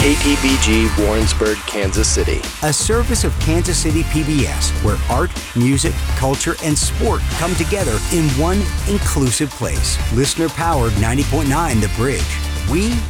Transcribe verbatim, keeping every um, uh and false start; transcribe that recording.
K T B G Warrensburg, Kansas City. A service of Kansas City P B S, where art, music, culture, and sport come together in one inclusive place. Listener-powered ninety point nine The Bridge. We